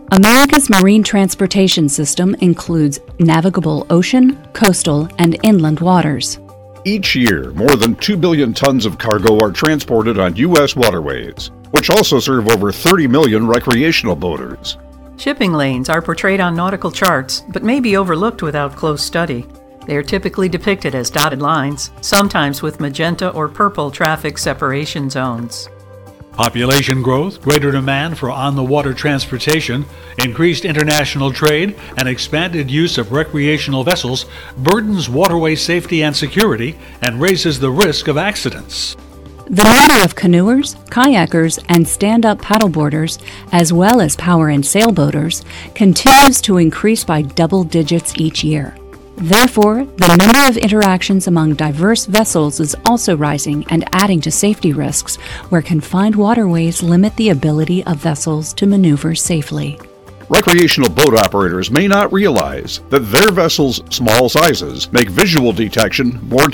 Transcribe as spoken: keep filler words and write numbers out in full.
America's marine transportation system includes navigable ocean, coastal, and inland waters. Each year, more than two billion tons of cargo are transported on U S waterways, which also serve over thirty million recreational boaters. Shipping lanes are portrayed on nautical charts, but may be overlooked without close study. They are typically depicted as dotted lines, sometimes with magenta or purple traffic separation zones. Population growth, greater demand for on-the-water transportation, increased international trade, and expanded use of recreational vessels burdens waterway safety and security and raises the risk of accidents. The number of canoers, kayakers, and stand-up paddleboarders, as well as power and sailboaters, continues to increase by double digits each year. Therefore, the number of interactions among diverse vessels is also rising and adding to safety risks, where confined waterways limit the ability of vessels to maneuver safely. Recreational boat operators may not realize that their vessels' small sizes make visual detection more